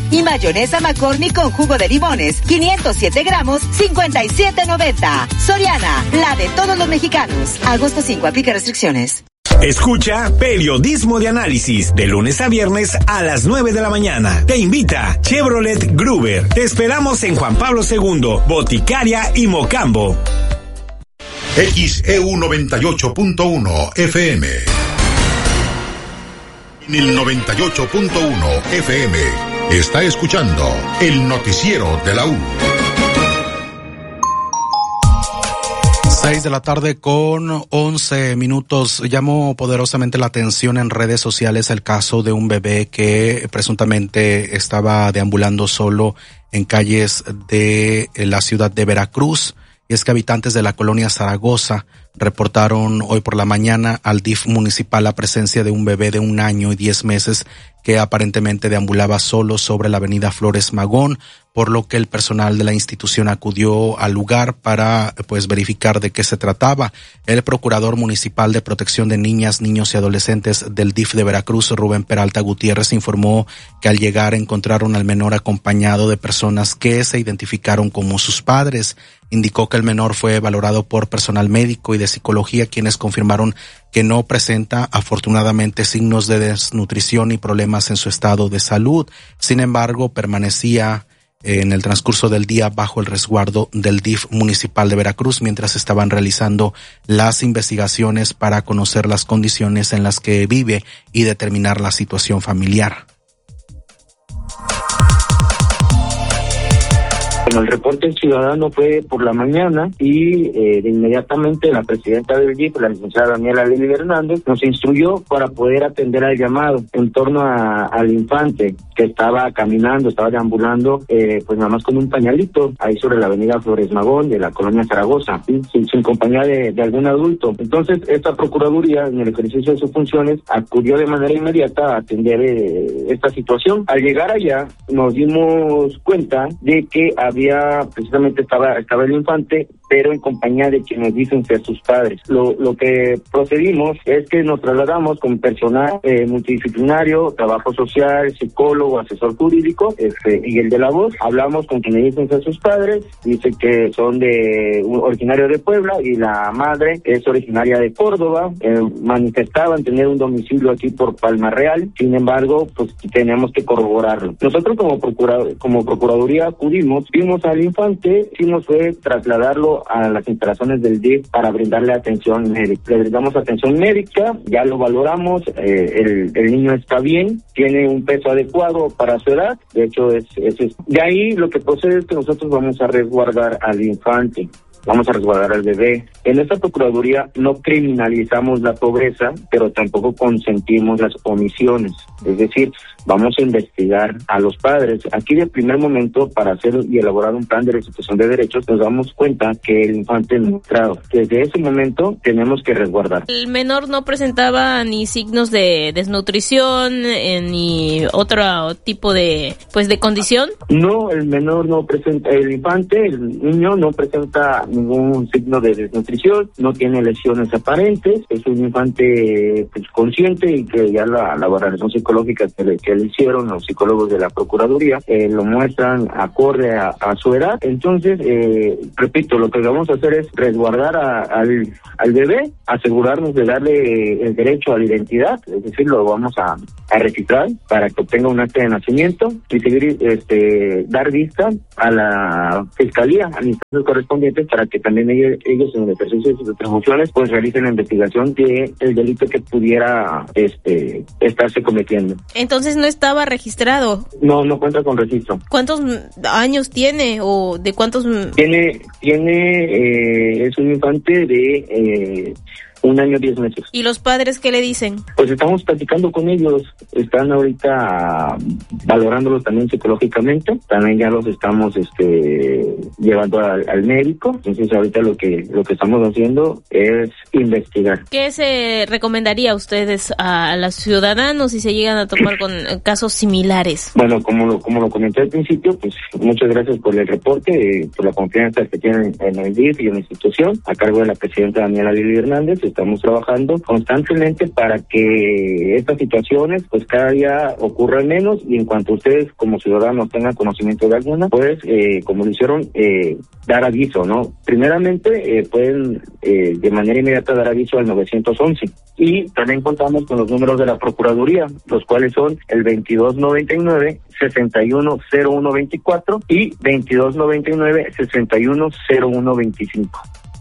Y mayonesa McCormick con jugo de limones, 507 gramos, 57.90. Soriana, la de todos los mexicanos. Agosto 5, aplica restricciones. Escucha Periodismo de Análisis de lunes a viernes a las 9 de la mañana. Te invita Chevrolet Gruber. Te esperamos en Juan Pablo II, Boticaria y Mocambo. XEU 98.1 FM. En el 98.1 FM está escuchando el noticiero de la U. 6 de la tarde con 11 minutos. Llamó poderosamente la atención en redes sociales el caso de un bebé que presuntamente estaba deambulando solo en calles de la ciudad de Veracruz. Y es que habitantes de la colonia Zaragoza reportaron hoy por la mañana al DIF municipal la presencia de un bebé de 1 año y 10 meses que aparentemente deambulaba solo sobre la avenida Flores Magón, por lo que el personal de la institución acudió al lugar para verificar de qué se trataba. El procurador municipal de protección de niñas, niños y adolescentes del DIF de Veracruz, Rubén Peralta Gutiérrez, informó que al llegar encontraron al menor acompañado de personas que se identificaron como sus padres. Indicó que el menor fue valorado por personal médico y de psicología, quienes confirmaron que no presenta afortunadamente signos de desnutrición y problemas en su estado de salud. Sin embargo, permanecía en el transcurso del día bajo el resguardo del DIF municipal de Veracruz mientras estaban realizando las investigaciones para conocer las condiciones en las que vive y determinar la situación familiar. Bueno, el reporte ciudadano fue por la mañana y de inmediatamente la presidenta del DIF, la licenciada Daniela Lili Hernández, nos instruyó para poder atender al llamado en torno al infante que estaba caminando, estaba deambulando, pues nada más con un pañalito ahí sobre la avenida Flores Magón de la colonia Zaragoza, ¿sí? sin compañía de algún adulto. Entonces, esta procuraduría, en el ejercicio de sus funciones, acudió de manera inmediata a atender esta situación. Al llegar allá, nos dimos cuenta de que precisamente estaba el infante, pero en compañía de quienes dicen ser sus padres. Lo que procedimos es que nos trasladamos con personal multidisciplinario, trabajo social, psicólogo, asesor jurídico, y el de la voz. Hablamos con quienes dicen ser sus padres, dice que son originario de Puebla y la madre es originaria de Córdoba. Manifestaban tener un domicilio aquí por Palma Real, sin embargo, pues tenemos que corroborarlo. Nosotros como procuraduría acudimos, vimos al infante, hicimos fue trasladarlo a las instalaciones del DIF para brindarle atención médica. Le brindamos atención médica, ya lo valoramos, el niño está bien, tiene un peso adecuado para su edad, de hecho es. De ahí lo que procede es que nosotros vamos a resguardar al infante. Vamos a resguardar al bebé. En esta procuraduría no criminalizamos la pobreza, pero tampoco consentimos las omisiones. Es decir, vamos a investigar a los padres. Aquí de primer momento, para hacer y elaborar un plan de restitución de derechos, nos damos cuenta que el infante no entrado. Desde ese momento tenemos que resguardar. ¿El menor no presentaba ni signos de desnutrición ni otro tipo de condición? No, el menor no presenta, el niño no presenta ningún signo de desnutrición, no tiene lesiones aparentes, es un infante consciente y que ya la valoración psicológica que le hicieron los psicólogos de la Procuraduría lo muestran acorde a su edad. Entonces, repito, lo que vamos a hacer es resguardar al bebé, asegurarnos de darle el derecho a la identidad, es decir, lo vamos a registrar para que obtenga un acta de nacimiento y seguir dar vista a la fiscalía, a las instancias correspondientes, para que también ellos en el ejercicio de sus atribuciones pues realicen la investigación de el delito que pudiera estarse cometiendo. Entonces no estaba registrado. No cuenta con registro. ¿Cuántos años tiene o de cuántos? Tiene es un infante de 1 año 10 meses. ¿Y los padres qué le dicen? Pues estamos platicando con ellos, están ahorita valorándolos también psicológicamente, también ya los estamos llevando al médico, entonces ahorita lo que estamos haciendo es investigar. ¿Qué se recomendaría a ustedes a los ciudadanos si se llegan a topar con casos similares? Bueno, como lo comenté al principio, pues muchas gracias por el reporte, por la confianza que tienen en el DIF y en la institución, a cargo de la presidenta Daniela Lili Hernández. estamos trabajando constantemente para que estas situaciones pues cada día ocurran menos, y en cuanto ustedes como ciudadanos tengan conocimiento de alguna, pues como lo hicieron, dar aviso, ¿no? Primeramente pueden de manera inmediata dar aviso al 911, y también contamos con los números de la Procuraduría, los cuales son el 2299-610124 y 2299-610125.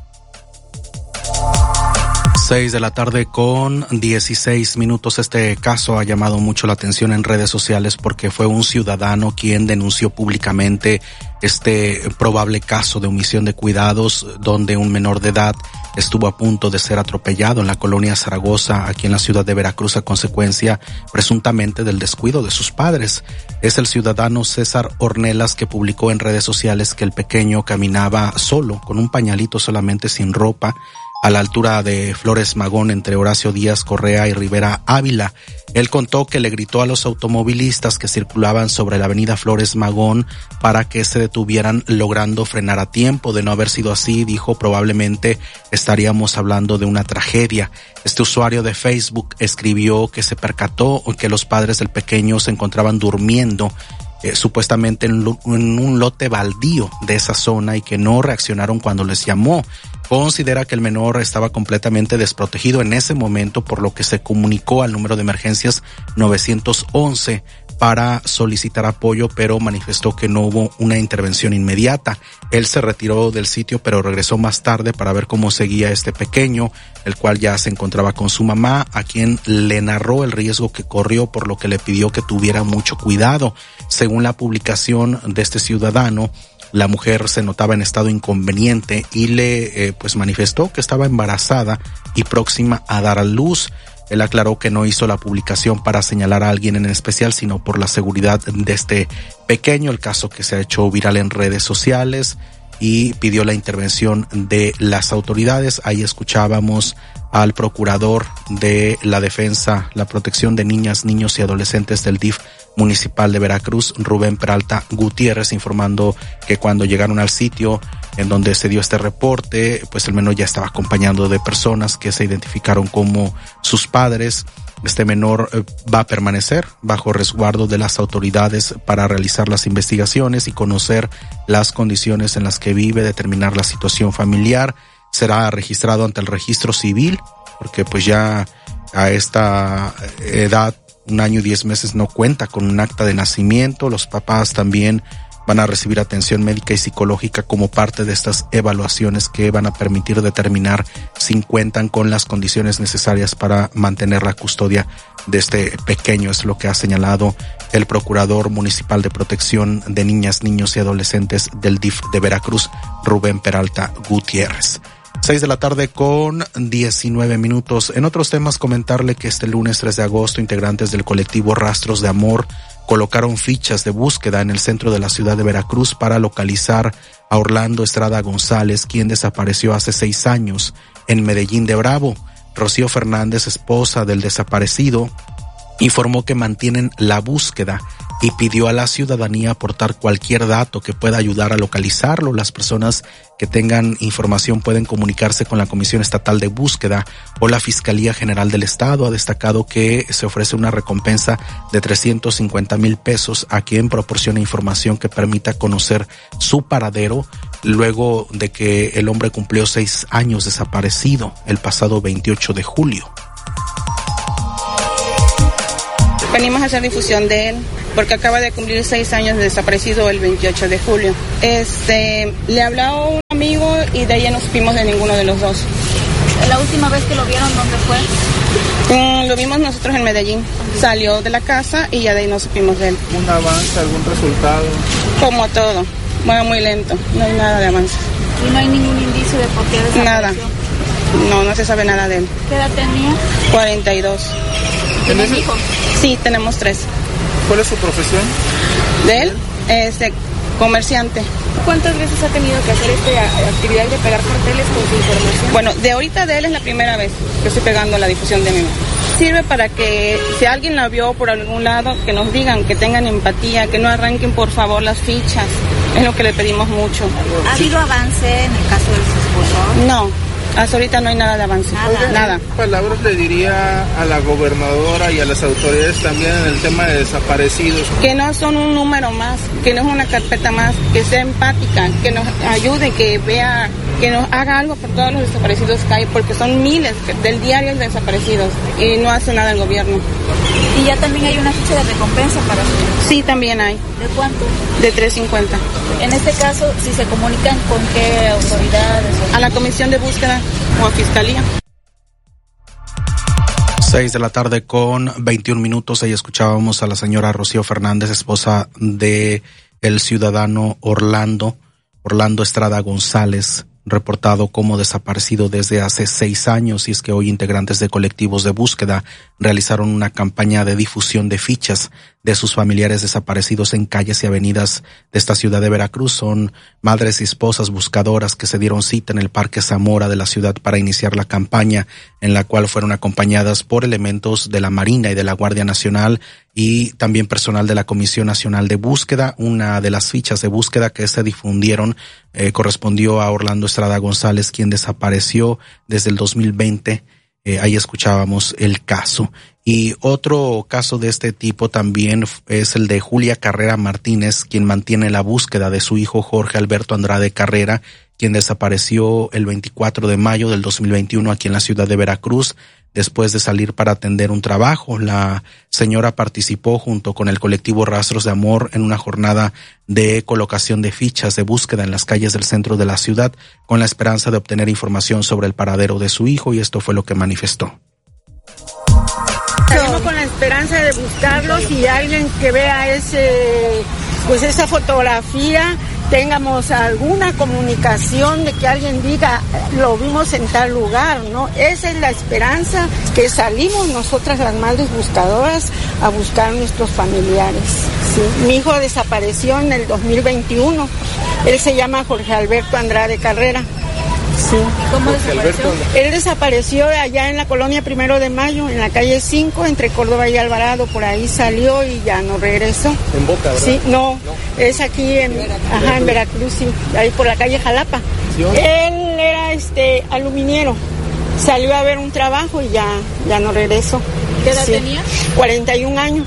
6 de la tarde con 16 minutos. Este caso ha llamado mucho la atención en redes sociales porque fue un ciudadano quien denunció públicamente este probable caso de omisión de cuidados, donde un menor de edad estuvo a punto de ser atropellado en la colonia Zaragoza, aquí en la ciudad de Veracruz, a consecuencia presuntamente del descuido de sus padres. Es el ciudadano César Ornelas, que publicó en redes sociales que el pequeño caminaba solo, con un pañalito solamente, sin ropa, a la altura de Flores Magón, entre Horacio Díaz Correa y Rivera Ávila. Él contó que le gritó a los automovilistas que circulaban sobre la avenida Flores Magón para que se detuvieran, logrando frenar a tiempo. De no haber sido así, dijo, probablemente estaríamos hablando de una tragedia. Este usuario de Facebook escribió que se percató que los padres del pequeño se encontraban durmiendo supuestamente en un lote baldío de esa zona y que no reaccionaron cuando les llamó. Considera que el menor estaba completamente desprotegido en ese momento, por lo que se comunicó al número de emergencias 911 para solicitar apoyo, pero manifestó que no hubo una intervención inmediata. Él se retiró del sitio, pero regresó más tarde para ver cómo seguía este pequeño, el cual ya se encontraba con su mamá, a quien le narró el riesgo que corrió, por lo que le pidió que tuviera mucho cuidado. Según la publicación de este ciudadano, la mujer se notaba en estado inconveniente y le pues manifestó que estaba embarazada y próxima a dar a luz. Él aclaró que no hizo la publicación para señalar a alguien en especial, sino por la seguridad de este pequeño, el caso que se ha hecho viral en redes sociales, y pidió la intervención de las autoridades. Ahí escuchábamos al procurador de la defensa, la protección de niñas, niños y adolescentes del DIF municipal de Veracruz, Rubén Peralta Gutiérrez, informando que cuando llegaron al sitio en donde se dio este reporte, pues el menor ya estaba acompañado de personas que se identificaron como sus padres. Este menor va a permanecer bajo resguardo de las autoridades para realizar las investigaciones y conocer las condiciones en las que vive, determinar la situación familiar. Será registrado ante el registro civil, porque pues ya a esta edad, 1 año y 10 meses, no cuenta con un acta de nacimiento. Los papás también van a recibir atención médica y psicológica como parte de estas evaluaciones que van a permitir determinar si cuentan con las condiciones necesarias para mantener la custodia de este pequeño. Es lo que ha señalado el Procurador Municipal de Protección de Niñas, Niños y Adolescentes del DIF de Veracruz, Rubén Peralta Gutiérrez. 6 de la tarde con 19 minutos. En otros temas, comentarle que este lunes 3 de agosto, integrantes del colectivo Rastros de Amor colocaron fichas de búsqueda en el centro de la ciudad de Veracruz para localizar a Orlando Estrada González, quien desapareció hace 6 años en Medellín de Bravo. Rocío Fernández, esposa del desaparecido, informó que mantienen la búsqueda y pidió a la ciudadanía aportar cualquier dato que pueda ayudar a localizarlo. Las personas que tengan información pueden comunicarse con la Comisión Estatal de Búsqueda o la Fiscalía General del Estado. Ha destacado que se ofrece una recompensa de 350,000 pesos a quien proporcione información que permita conocer su paradero, luego de que el hombre cumplió 6 años desaparecido el pasado 28 de julio. Venimos a hacer difusión de él porque acaba de cumplir 6 años de desaparecido el 28 de julio. Le habló un amigo y de ahí no supimos de ninguno de los dos. ¿La última vez que lo vieron dónde fue? Lo vimos nosotros en Medellín. Salió de la casa y ya de ahí no supimos de él. ¿Un avance, algún resultado? Como todo, va muy lento, no hay nada de avance. ¿Y no hay ningún indicio de por qué desapareció? Nada, no se sabe nada de él. ¿Qué edad tenía? 42. ¿Tienen hijos? Sí, tenemos 3. ¿Cuál es su profesión? ¿De él? Comerciante. ¿Cuántas veces ha tenido que hacer esta actividad de pegar carteles con su información? Bueno, de ahorita de él es la primera vez que estoy pegando la difusión de mi mamá. Sirve para que si alguien la vio por algún lado, que nos digan, que tengan empatía, que no arranquen por favor las fichas. Es lo que le pedimos mucho. ¿Ha habido avance en el caso de su esposo? No, Hasta ahorita no hay nada de avance. Nada. ¿Qué palabras le diría a la gobernadora y a las autoridades también en el tema de desaparecidos? Que no son un número más, que no es una carpeta más, que sea empática, que nos ayude, que vea, que nos haga algo por todos los desaparecidos que hay, porque son miles del diario de desaparecidos y no hace nada el gobierno. ¿Y ya también hay una ficha de recompensa para ustedes? Sí, también hay. ¿De cuánto? De 3.50. En este caso, si se comunican con qué autoridades. A la comisión de búsqueda o a fiscalía. 6 de la tarde con 21 minutos. Ahí escuchábamos a la señora Rocío Fernández, esposa de el ciudadano Orlando Estrada González, reportado como desaparecido desde hace 6 años, y es que hoy integrantes de colectivos de búsqueda realizaron una campaña de difusión de fichas de sus familiares desaparecidos en calles y avenidas de esta ciudad de Veracruz. Son madres y esposas buscadoras que se dieron cita en el Parque Zamora de la ciudad para iniciar la campaña, en la cual fueron acompañadas por elementos de la Marina y de la Guardia Nacional y también personal de la Comisión Nacional de Búsqueda. Una de las fichas de búsqueda que se difundieron correspondió a Orlando Estrada González, quien desapareció desde el 2020. Ahí escuchábamos el caso. Y otro caso de este tipo también es el de Julia Carrera Martínez, quien mantiene la búsqueda de su hijo Jorge Alberto Andrade Carrera, quien desapareció el 24 de mayo del 2021 aquí en la ciudad de Veracruz, después de salir para atender un trabajo. La señora participó junto con el colectivo Rastros de Amor en una jornada de colocación de fichas de búsqueda en las calles del centro de la ciudad, con la esperanza de obtener información sobre el paradero de su hijo, y esto fue lo que manifestó. Salimos con la esperanza de buscarlos, y alguien que vea esa fotografía, tengamos alguna comunicación de que alguien diga, lo vimos en tal lugar, ¿no? Esa es la esperanza, que salimos nosotras las madres buscadoras a buscar a nuestros familiares. ¿Sí? Mi hijo desapareció en el 2021, él se llama Jorge Alberto Andrade Carrera. Sí. ¿Cómo desapareció? Él desapareció allá en la colonia 1 de Mayo, en la calle 5, entre Córdoba y Alvarado. Por ahí salió y ya no regresó. ¿En Boca, verdad? Sí, no, es aquí en Veracruz, sí, ahí por la calle Jalapa. ¿Sí? Él era aluminiero. Salió a ver un trabajo y ya no regresó. ¿Qué edad tenía? 41 años.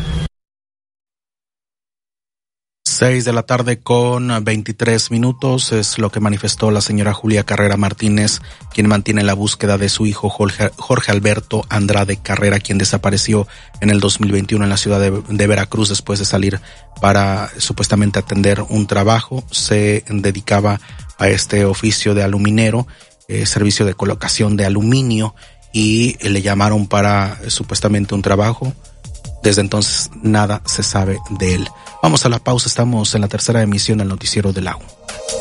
6 de la tarde con 23 minutos es lo que manifestó la señora Julia Carrera Martínez, quien mantiene la búsqueda de su hijo Jorge Alberto Andrade Carrera, quien desapareció en el 2021 en la ciudad de Veracruz después de salir para supuestamente atender un trabajo. Se dedicaba a este oficio de aluminero, servicio de colocación de aluminio, y le llamaron para supuestamente un trabajo. Desde entonces nada se sabe de él. Vamos a la pausa, estamos en la tercera emisión del Noticiero del Lago.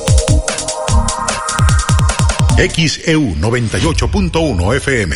XEU 98.1 FM.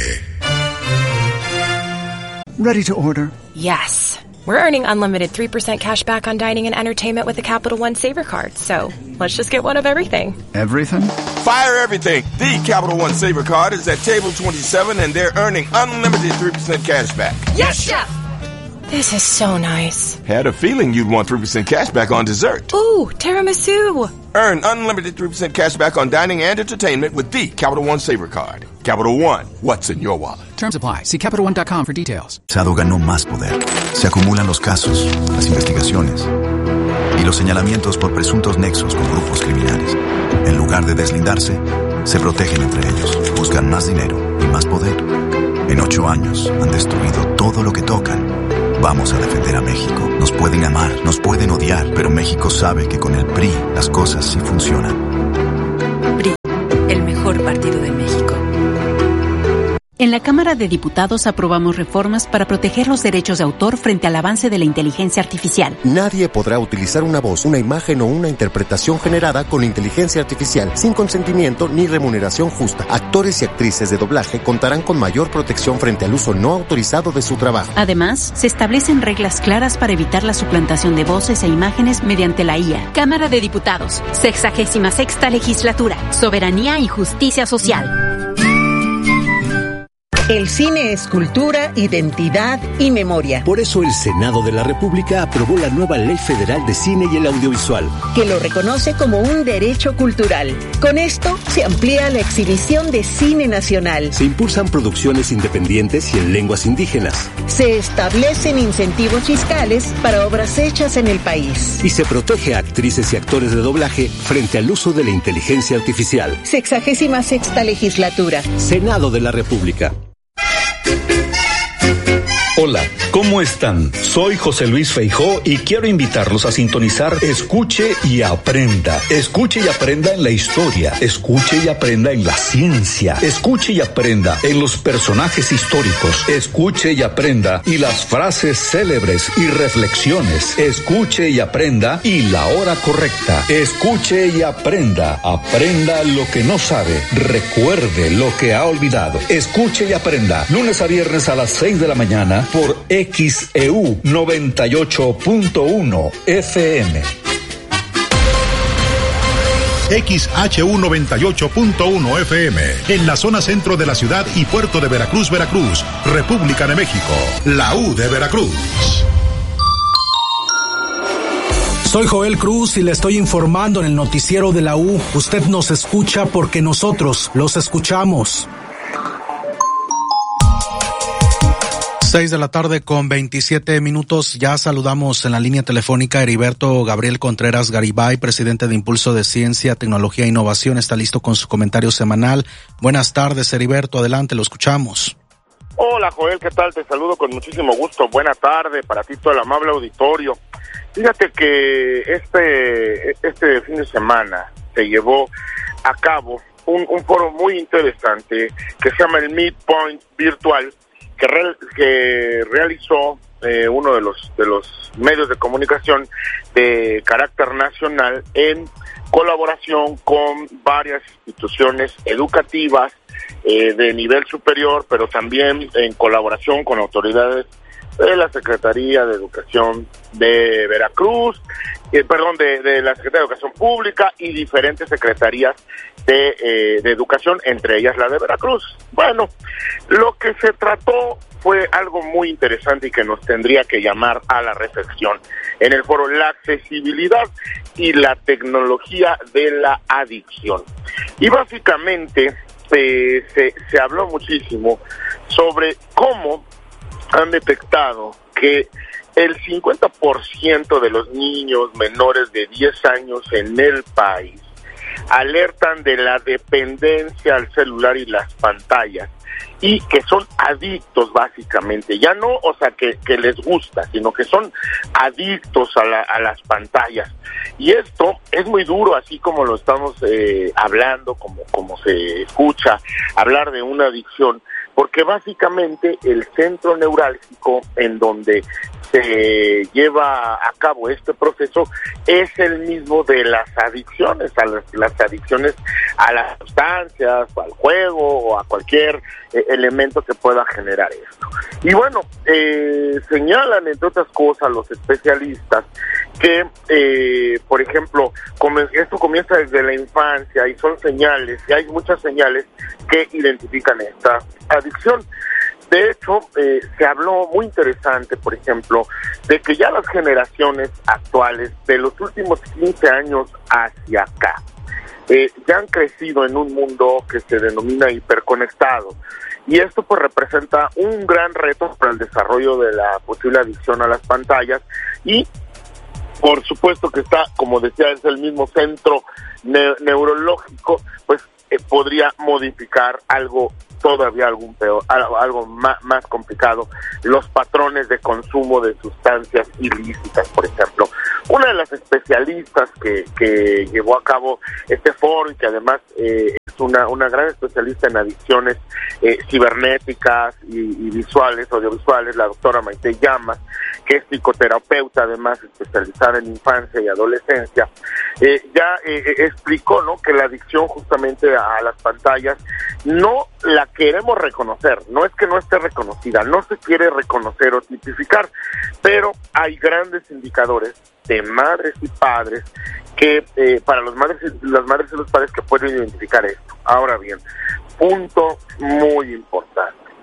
Ready to order? Yes. We're earning unlimited 3% cash back on dining and entertainment with the Capital One Saver Card, so let's just get one of everything. Everything? Fire everything! The Capital One Saver Card is at table 27 and they're earning unlimited 3% cash back. Yes, Chef! This is so nice. Had a feeling you'd want 3% cash back on dessert. Ooh, tiramisu. Earn unlimited 3% cash back on dining and entertainment with the Capital One Saver Card. Capital One, what's in your wallet? Terms apply. See CapitalOne.com for details. Sado ganó más poder. Se acumulan los casos, las investigaciones y los señalamientos por presuntos nexos con grupos criminales. En lugar de deslindarse, se protegen entre ellos. Buscan más dinero y más poder. En 8 años han destruido todo lo que tocan. Vamos a defender a México. Nos pueden amar, nos pueden odiar, pero México sabe que con el PRI las cosas sí funcionan. PRI, el mejor partido de México. En la Cámara de Diputados aprobamos reformas para proteger los derechos de autor frente al avance de la inteligencia artificial. Nadie podrá utilizar una voz, una imagen o una interpretación generada con inteligencia artificial sin consentimiento ni remuneración justa. Actores y actrices de doblaje contarán con mayor protección frente al uso no autorizado de su trabajo. Además, se establecen reglas claras para evitar la suplantación de voces e imágenes mediante la IA. Cámara de Diputados, 66ª Legislatura, Soberanía y Justicia Social. El cine es cultura, identidad y memoria. Por eso el Senado de la República aprobó la nueva Ley Federal de Cine y el Audiovisual, que lo reconoce como un derecho cultural. Con esto se amplía la exhibición de cine nacional. Se impulsan producciones independientes y en lenguas indígenas. Se establecen incentivos fiscales para obras hechas en el país. Y se protege a actrices y actores de doblaje frente al uso de la inteligencia artificial. 66ª legislatura. Senado de la República. Hola, ¿cómo están? Soy José Luis Feijó y quiero invitarlos a sintonizar Escuche y Aprenda. Escuche y aprenda en la historia. Escuche y aprenda en la ciencia. Escuche y aprenda en los personajes históricos. Escuche y aprenda y las frases célebres y reflexiones. Escuche y aprenda y la hora correcta. Escuche y aprenda. Aprenda lo que no sabe. Recuerde lo que ha olvidado. Escuche y aprenda. Lunes a viernes a las 6 de la mañana. Por XEU 98.1 FM. XHU 98.1 FM, en la zona centro de la ciudad y puerto de Veracruz, Veracruz, República de México, la U de Veracruz. Soy Joel Cruz y le estoy informando en el noticiero de la U. Usted nos escucha porque nosotros los escuchamos. 6 de la tarde con 27 minutos. Ya saludamos en la línea telefónica a Heriberto Gabriel Contreras Garibay, presidente de Impulso de Ciencia, Tecnología e Innovación. Está listo con su comentario semanal. Buenas tardes, Heriberto. Adelante, lo escuchamos. Hola, Joel, ¿qué tal? Te saludo con muchísimo gusto. Buena tarde para ti, todo el amable auditorio. Fíjate que este fin de semana se llevó a cabo un foro muy interesante que se llama el Midpoint Virtual, que realizó uno de los medios de comunicación de carácter nacional en colaboración con varias instituciones educativas de nivel superior, pero también en colaboración con autoridades de la Secretaría de Educación de Veracruz, de la Secretaría de Educación Pública y diferentes secretarías de educación, entre ellas la de Veracruz. Bueno, lo que se trató fue algo muy interesante y que nos tendría que llamar a la reflexión en el foro: la accesibilidad y la tecnología de la adicción. Y básicamente se habló muchísimo sobre cómo han detectado que el 50% de los niños menores de 10 años en el país alertan de la dependencia al celular y las pantallas, y que son adictos básicamente, ya no, o sea, que les gusta, sino que son adictos a las pantallas. Y esto es muy duro, así como lo estamos hablando, como se escucha hablar de una adicción, porque básicamente el centro neurálgico en donde se lleva a cabo este proceso es el mismo de las adicciones, las adicciones a las sustancias, al juego o a cualquier elemento que pueda generar esto. Y bueno, señalan, entre otras cosas, los especialistas que, por ejemplo, esto comienza desde la infancia y son señales, y hay muchas señales que identifican esta adicción. De hecho, se habló muy interesante, por ejemplo, de que ya las generaciones actuales, de los últimos 15 años hacia acá, ya han crecido en un mundo que se denomina hiperconectado. Y esto pues representa un gran reto para el desarrollo de la posible adicción a las pantallas, y por supuesto que está, como decía, es el mismo centro neurológico, pues podría modificar algo más complicado, los patrones de consumo de sustancias ilícitas, por ejemplo. Una de las especialistas que llevó a cabo este foro, y que además es una gran especialista en adicciones cibernéticas y visuales, audiovisuales, la doctora Maite Llamas, que es psicoterapeuta, además especializada en infancia y adolescencia, ya explicó, ¿no?, que la adicción justamente a las pantallas no la queremos reconocer, no es que no esté reconocida, no se quiere reconocer o tipificar, pero hay grandes indicadores de madres y padres que para las madres y los padres que pueden identificar esto. Ahora bien, punto muy importante: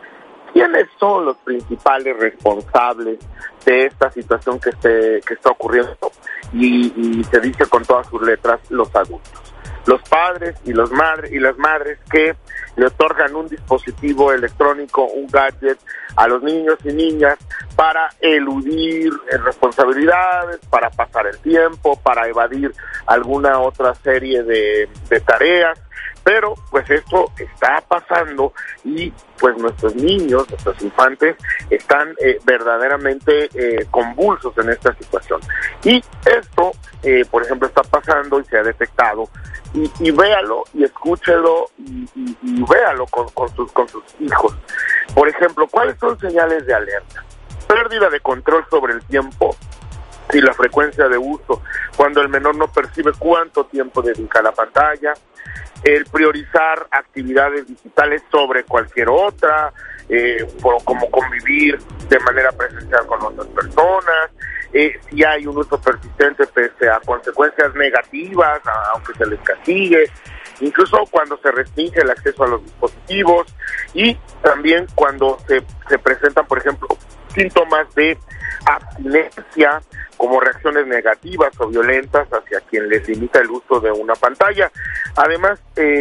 ¿quiénes son los principales responsables de esta situación que está ocurriendo? Y se dice con todas sus letras, los adultos. Los padres y las madres que le otorgan un dispositivo electrónico, un gadget a los niños y niñas para eludir responsabilidades, para pasar el tiempo, para evadir alguna otra serie de tareas. Pero pues esto está pasando y pues nuestros niños, nuestros infantes están verdaderamente convulsos en esta situación. Y esto, por ejemplo, está pasando y se ha detectado. Y véalo y escúchelo y véalo con sus hijos. Por ejemplo, ¿cuáles son señales de alerta? Pérdida de control sobre el tiempo y la frecuencia de uso, cuando el menor no percibe cuánto tiempo dedica a la pantalla, el priorizar actividades digitales sobre cualquier otra, como convivir de manera presencial con otras personas, si hay un uso persistente pese a consecuencias negativas, aunque se les castigue, incluso cuando se restringe el acceso a los dispositivos, y también cuando se presentan, por ejemplo, síntomas de abstinencia, como reacciones negativas o violentas hacia quien les limita el uso de una pantalla. Además,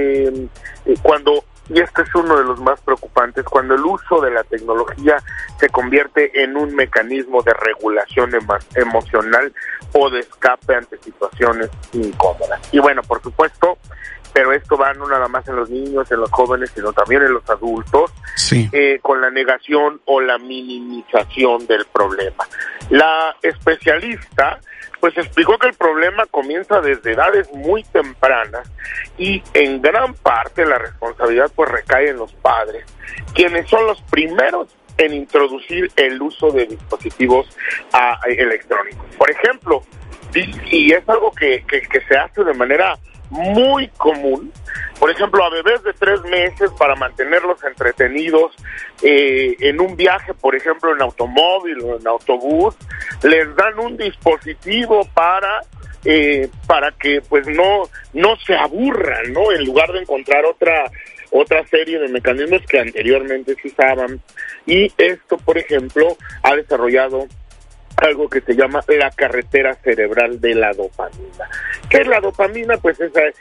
y este es uno de los más preocupantes, cuando el uso de la tecnología se convierte en un mecanismo de regulación emocional o de escape ante situaciones incómodas. Y bueno, por supuesto, pero esto va no nada más en los niños, en los jóvenes, sino también en los adultos, sí, con la negación o la minimización del problema. La especialista pues explicó que el problema comienza desde edades muy tempranas y en gran parte la responsabilidad pues recae en los padres, quienes son los primeros en introducir el uso de dispositivos electrónicos. Por ejemplo, y es algo que se hace de manera muy común, por ejemplo, a bebés de 3 meses para mantenerlos entretenidos en un viaje, por ejemplo, en automóvil o en autobús, les dan un dispositivo para que pues no se aburran, ¿no? En lugar de encontrar otra serie de mecanismos que anteriormente se usaban. Y esto, por ejemplo, ha desarrollado algo que se llama la carretera cerebral de la dopamina. ¿Qué es la dopamina? Pues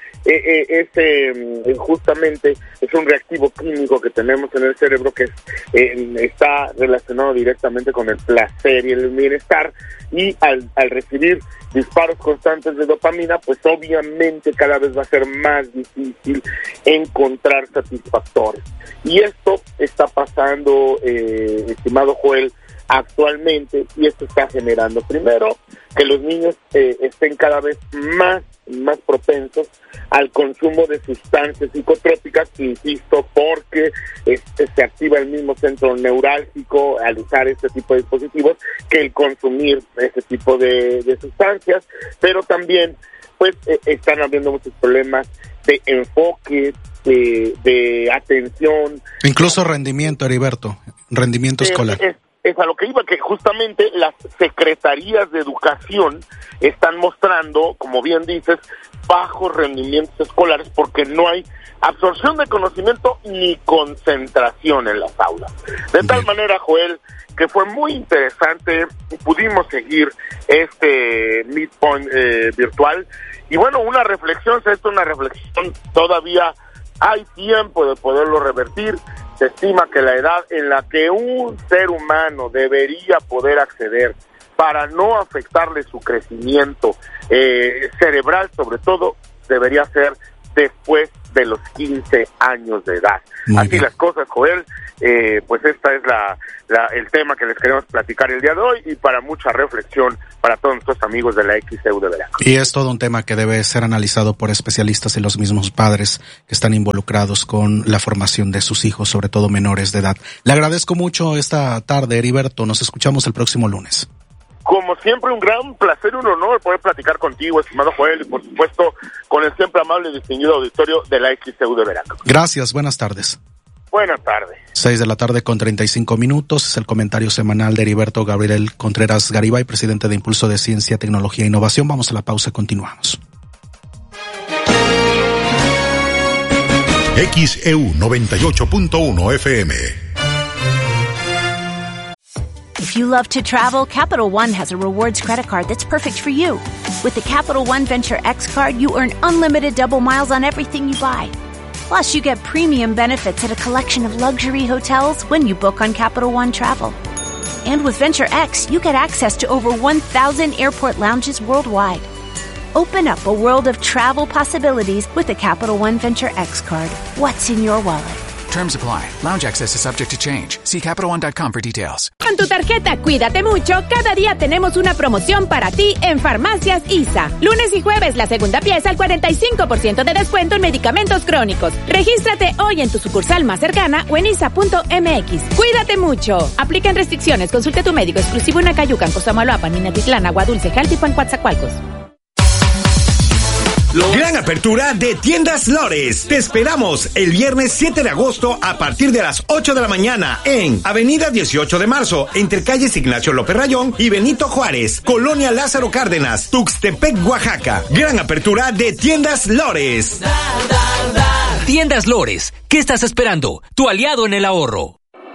justamente es un reactivo químico que tenemos en el cerebro que está relacionado directamente con el placer y el bienestar, y al recibir disparos constantes de dopamina, pues obviamente cada vez va a ser más difícil encontrar satisfactores. Y esto está pasando, estimado Joel, actualmente, y esto está generando primero que los niños estén cada vez más propensos al consumo de sustancias psicotrópicas, insisto, porque se activa el mismo centro neurálgico al usar este tipo de dispositivos que el consumir ese tipo de sustancias, pero también pues están habiendo muchos problemas de enfoque, de atención. Incluso rendimiento, Heriberto, rendimiento escolar. Es a lo que iba, que justamente las secretarías de educación están mostrando, como bien dices, bajos rendimientos escolares porque no hay absorción de conocimiento ni concentración en las aulas. De tal manera, Joel, que fue muy interesante, pudimos seguir este Midpoint virtual, y bueno, una reflexión, todavía hay tiempo de poderlo revertir. Se estima que la edad en la que un ser humano debería poder acceder para no afectarle su crecimiento cerebral, sobre todo, debería ser después de los 15 años de edad. Muy Así bien. Las cosas, Joel, pues esta es el tema que les queremos platicar el día de hoy, y para mucha reflexión para todos nuestros amigos de la XEU de Veracruz. Y es todo un tema que debe ser analizado por especialistas y los mismos padres que están involucrados con la formación de sus hijos, sobre todo menores de edad. Le agradezco mucho esta tarde, Heriberto. Nos escuchamos el próximo lunes. Como siempre, un gran placer, un honor poder platicar contigo, estimado Joel, y por supuesto con el siempre amable y distinguido auditorio de la XEU de Veracruz. Gracias, buenas tardes. Buenas tardes. 6:35 p.m. es el comentario semanal de Heriberto Gabriel Contreras Garibay, presidente de Impulso de Ciencia, Tecnología e Innovación. Vamos a la pausa y continuamos. XEU 98.1 FM. If you love to travel, Capital One has a rewards credit card that's perfect for you. With the Capital One Venture X card, you earn unlimited double miles on everything you buy. Plus, you get premium benefits at a collection of luxury hotels when you book on Capital One Travel. And with Venture X, you get access to over 1,000 airport lounges worldwide. Open up a world of travel possibilities with the Capital One Venture X card. What's in your wallet? Terms apply. Lounge access is subject to change. See CapitalOne.com for details. Con tu tarjeta Cuídate Mucho, cada día tenemos una promoción para ti en Farmacias ISA. Lunes y jueves, la segunda pieza al 45% de descuento en medicamentos crónicos. Regístrate hoy en tu sucursal más cercana o en isa.mx. Cuídate mucho. Aplican restricciones. Consulte a tu médico exclusivo en Acayucan, Cosamaloapan, Minatitlán, Agua Dulce, Jaltipan, Coatzacoalcos. Gran apertura de Tiendas Lores. Te esperamos el viernes 7 de agosto a partir de las 8 de la mañana en Avenida 18 de Marzo, entre calles Ignacio López Rayón y Benito Juárez, Colonia Lázaro Cárdenas, Tuxtepec, Oaxaca. Gran apertura de Tiendas Lores. Tiendas Lores, ¿qué estás esperando? Tu aliado en el ahorro.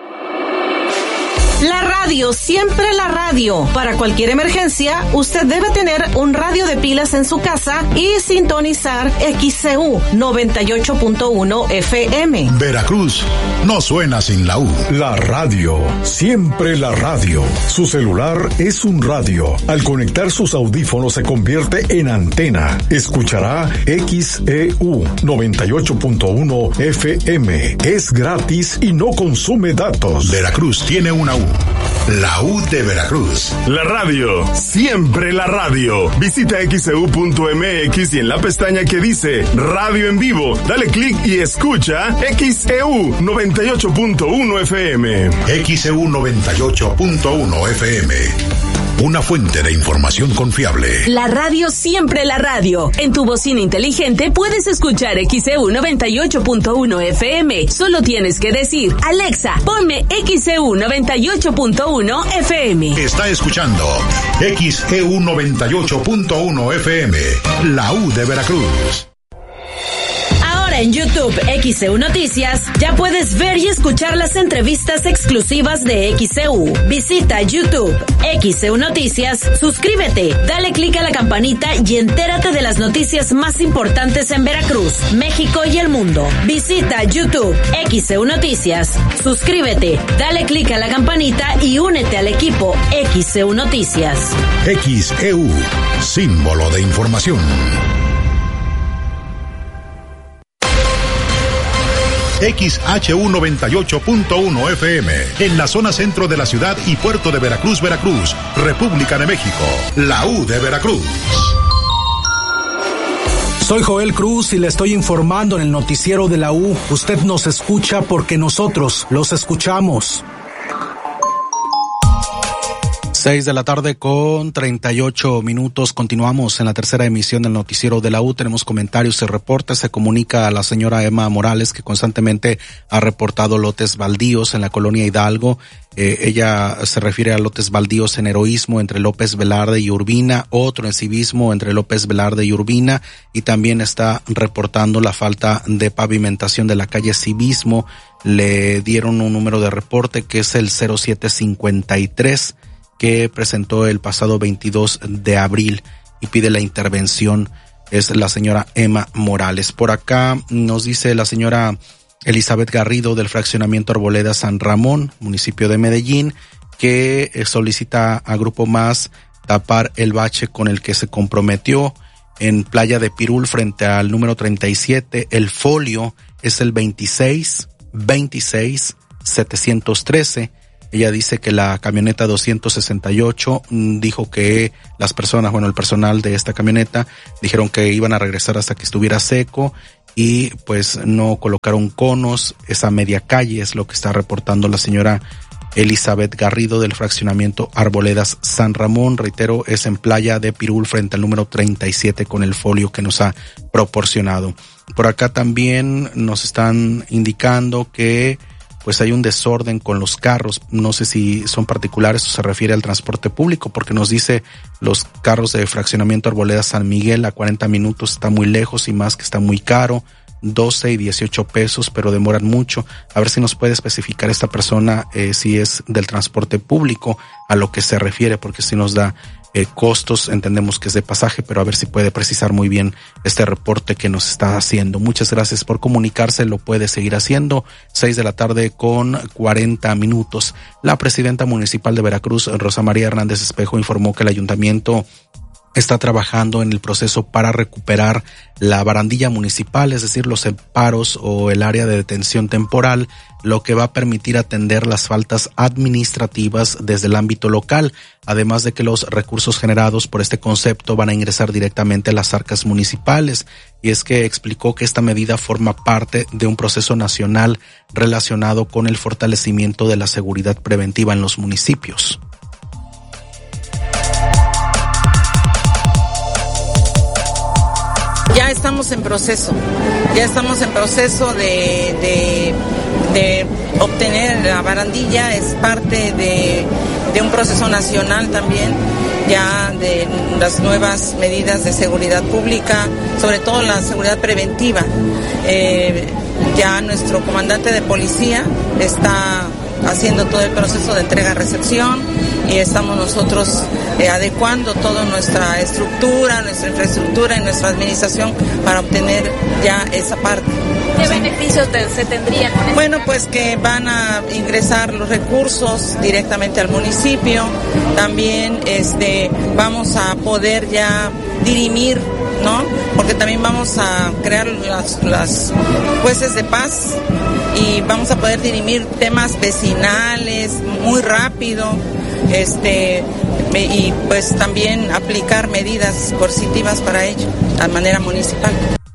La radio, siempre la radio. Para cualquier emergencia, usted debe tener un radio de pilas en su casa y sintonizar XCU 98.1 FM. Veracruz no suena sin la U. La radio, siempre la radio. Su celular es un radio. Al conectar sus audífonos se convierte en antena. Escuchará XEU 98.1 FM. Es gratis y no consume datos. Veracruz tiene una U. La U de Veracruz. La radio, siempre la radio. Visita xeu.mx y en la pestaña que dice Radio en Vivo, dale clic y escucha XEU 98.1 FM. XEU 98.1 FM. Una fuente de información confiable. La radio, siempre la radio. En tu bocina inteligente puedes escuchar XEU 98.1 FM. Solo tienes que decir, Alexa, ponme XEU 98.1 FM. Está escuchando XEU 98.1 FM. La U de Veracruz. En YouTube XEU Noticias ya puedes ver y escuchar las entrevistas exclusivas de XEU. Visita YouTube XEU Noticias, suscríbete, dale clic a la campanita y entérate de las noticias más importantes en Veracruz, México y el mundo. Visita YouTube XEU Noticias, suscríbete, dale clic a la campanita y únete al equipo XEU Noticias. XEU, símbolo de información. XHU 98.1 FM, en la zona centro de la ciudad y puerto de Veracruz, Veracruz, República de México, la U de Veracruz. Soy Joel Cruz y le estoy informando en el noticiero de la U. Usted nos escucha porque nosotros los escuchamos. 6 de la tarde con 38 minutos. Continuamos en la tercera emisión del noticiero de la U. Tenemos comentarios y reportes. Se comunica a la señora Emma Morales, que constantemente ha reportado lotes baldíos en la colonia Hidalgo. Ella se refiere a lotes baldíos en heroísmo entre López Velarde y Urbina, otro en civismo entre López Velarde y Urbina, y también está reportando la falta de pavimentación de la calle Civismo. Le dieron un número de reporte que es el 0753, que presentó el pasado 22 de abril y pide la intervención. Es la señora Emma Morales. Por acá nos dice la señora Elizabeth Garrido del fraccionamiento Arboleda San Ramón, municipio de Medellín, que solicita a Grupo Más tapar el bache con el que se comprometió en Playa de Pirul frente al número 37. El folio es el 26-713. Ella dice que la camioneta 268 dijo que las personas, el personal de esta camioneta dijeron que iban a regresar hasta que estuviera seco y pues no colocaron conos. Esa media calle es lo que está reportando la señora Elizabeth Garrido del fraccionamiento Arboledas San Ramón. Reitero, es en Playa de Pirul frente al número 37 con el folio que nos ha proporcionado. Por acá también nos están indicando que pues hay un desorden con los carros. No sé si son particulares o se refiere al transporte público, porque nos dice los carros de fraccionamiento Arboleda San Miguel a 40 minutos está muy lejos y más que está muy caro. 12 y 18 pesos, pero demoran mucho. A ver si nos puede especificar esta persona si es del transporte público, a lo que se refiere, porque si nos da costos, entendemos que es de pasaje, pero a ver si puede precisar muy bien este reporte que nos está haciendo. Muchas gracias por comunicarse, lo puede seguir haciendo. 6:40 p.m. La presidenta municipal de Veracruz, Rosa María Hernández Espejo, informó que el ayuntamiento está trabajando en el proceso para recuperar la barandilla municipal, es decir, los separos o el área de detención temporal, lo que va a permitir atender las faltas administrativas desde el ámbito local, además de que los recursos generados por este concepto van a ingresar directamente a las arcas municipales. Y es que explicó que esta medida forma parte de un proceso nacional relacionado con el fortalecimiento de la seguridad preventiva en los municipios. Ya estamos en proceso de obtener la barandilla, es parte de un proceso nacional también, ya de las nuevas medidas de seguridad pública, sobre todo la seguridad preventiva. Ya nuestro comandante de policía está haciendo todo el proceso de entrega-recepción y estamos nosotros adecuando toda nuestra estructura, nuestra infraestructura y nuestra administración para obtener ya esa parte. ¿Qué beneficios se tendrían con esto? Bueno, pues que van a ingresar los recursos directamente al municipio. También vamos a poder ya dirimir, ¿no? Porque también vamos a crear las jueces de paz y vamos a poder dirimir temas vecinales muy rápido, y pues también aplicar medidas coercitivas para ello, de manera municipal.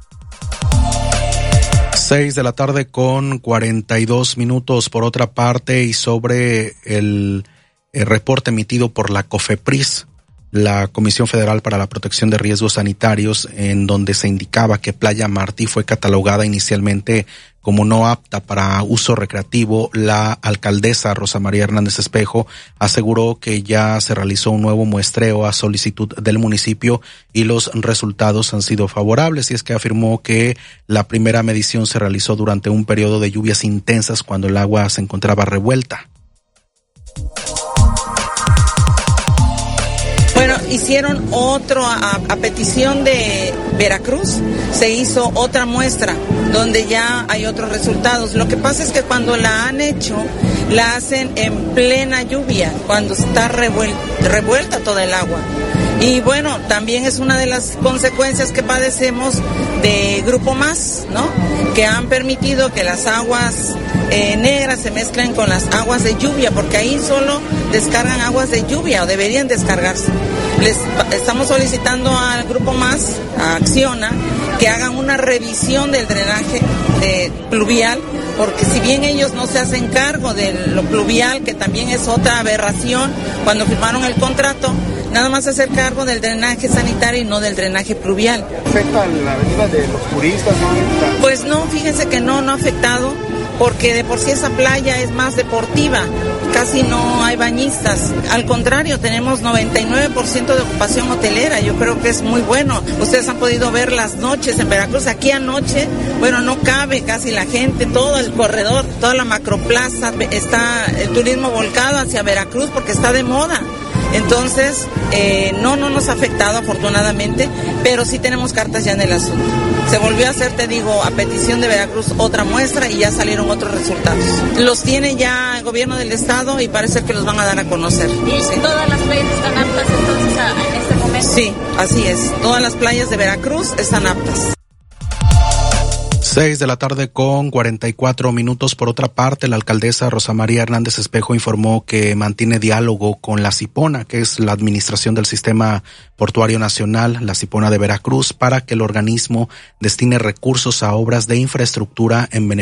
6:42 p.m. Por otra parte, y sobre el reporte emitido por la COFEPRIS, la Comisión Federal para la Protección de Riesgos Sanitarios, en donde se indicaba que Playa Martí fue catalogada inicialmente como no apta para uso recreativo, la alcaldesa Rosa María Hernández Espejo aseguró que ya se realizó un nuevo muestreo a solicitud del municipio y los resultados han sido favorables, y es que afirmó que la primera medición se realizó durante un periodo de lluvias intensas cuando el agua se encontraba revuelta. Bueno, hicieron otro, a petición de Veracruz, se hizo otra muestra donde ya hay otros resultados. Lo que pasa es que cuando la han hecho, la hacen en plena lluvia, cuando está revuelta toda el agua. Y bueno, también es una de las consecuencias que padecemos de Grupo Más, ¿no? Que han permitido que las aguas negras se mezclen con las aguas de lluvia, porque ahí solo descargan aguas de lluvia o deberían descargarse. Estamos solicitando al Grupo Más, a Acciona, que hagan una revisión del drenaje pluvial, porque si bien ellos no se hacen cargo de lo pluvial, que también es otra aberración, cuando firmaron el contrato, nada más hacer cargo del drenaje sanitario y no del drenaje pluvial. ¿Afecta la venida de los turistas? Pues no, fíjense que no ha afectado, porque de por sí esa playa es más deportiva, casi no hay bañistas. Al contrario, tenemos 99% de ocupación hotelera, yo creo que es muy bueno. Ustedes han podido ver las noches en Veracruz, aquí anoche, bueno, no cabe casi la gente, todo el corredor, toda la macroplaza, está el turismo volcado hacia Veracruz porque está de moda. Entonces, no nos ha afectado afortunadamente, pero sí tenemos cartas ya en el asunto. Se volvió a hacer, te digo, a petición de Veracruz otra muestra y ya salieron otros resultados. Los tiene ya el gobierno del estado y parece que los van a dar a conocer. ¿Y sí. Todas las playas están aptas entonces en este momento? Sí, así es. Todas las playas de Veracruz están aptas. 6:44 p.m. Por otra parte, la alcaldesa Rosa María Hernández Espejo informó que mantiene diálogo con la CIPONA, que es la Administración del Sistema Portuario Nacional, la CIPONA de Veracruz, para que el organismo destine recursos a obras de infraestructura en beneficio